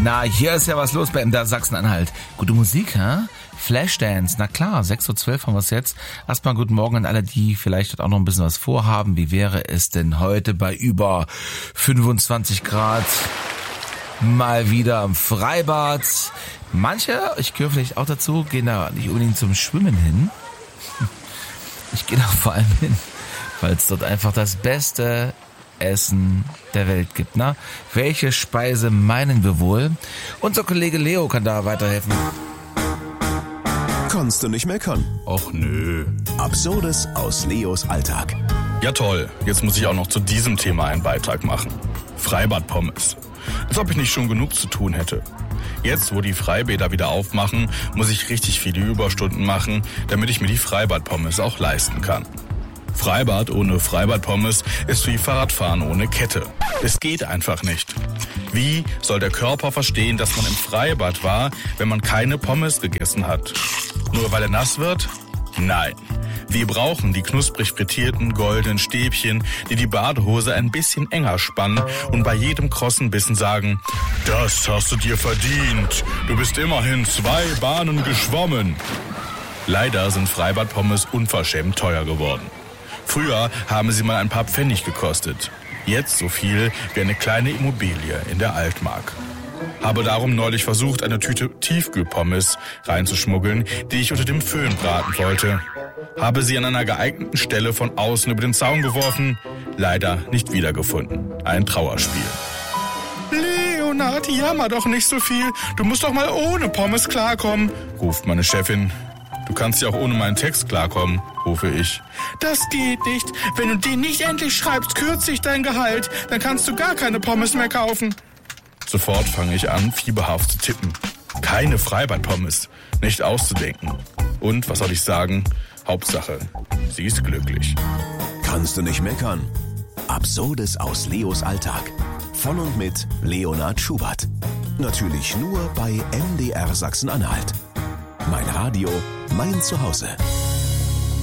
Na, hier ist ja was los bei MDR Sachsen-Anhalt. Gute Musik, hä? Flashdance, na klar, 6.12 Uhr haben wir es jetzt. Erstmal guten Morgen an alle, die vielleicht auch noch ein bisschen was vorhaben. Wie wäre es denn heute bei über 25 Grad mal wieder am Freibad? Manche, ich gehöre vielleicht auch dazu, gehen da nicht unbedingt zum Schwimmen hin. Ich gehe da vor allem hin, weil es dort einfach das beste Essen der Welt gibt. Na, welche Speise meinen wir wohl? Unser Kollege Leo kann da weiterhelfen. Kannst du nicht meckern? Och nö. Absurdes aus Leos Alltag. Ja toll, jetzt muss ich auch noch zu diesem Thema einen Beitrag machen. Freibad-Pommes. Als ob ich nicht schon genug zu tun hätte. Jetzt, wo die Freibäder wieder aufmachen, muss ich richtig viele Überstunden machen, damit ich mir die Freibad-Pommes auch leisten kann. Freibad ohne Freibad-Pommes ist wie Fahrradfahren ohne Kette. Es geht einfach nicht. Wie soll der Körper verstehen, dass man im Freibad war, wenn man keine Pommes gegessen hat? Nur weil er nass wird? Nein. Wir brauchen die knusprig frittierten goldenen Stäbchen, die die Badehose ein bisschen enger spannen und bei jedem krossen Bissen sagen, das hast du dir verdient. Du bist immerhin 2 Bahnen geschwommen. Leider sind Freibad-Pommes unverschämt teuer geworden. Früher haben sie mal ein paar Pfennig gekostet. Jetzt so viel wie eine kleine Immobilie in der Altmark. Habe darum neulich versucht, eine Tüte Tiefkühlpommes reinzuschmuggeln, die ich unter dem Föhn braten wollte. Habe sie an einer geeigneten Stelle von außen über den Zaun geworfen, leider nicht wiedergefunden. Ein Trauerspiel. Leonard, jammer doch nicht so viel. Du musst doch mal ohne Pommes klarkommen, ruft meine Chefin. Du kannst ja auch ohne meinen Text klarkommen, rufe ich. Das geht nicht. Wenn du den nicht endlich schreibst, kürze ich dein Gehalt. Dann kannst du gar keine Pommes mehr kaufen. Sofort fange ich an, fieberhaft zu tippen. Keine Freibad-Pommes. Nicht auszudenken. Und, was soll ich sagen? Hauptsache, sie ist glücklich. Kannst du nicht meckern? Absurdes aus Leos Alltag. Von und mit Leonard Schubert. Natürlich nur bei MDR Sachsen-Anhalt. Mein Radio, mein Zuhause.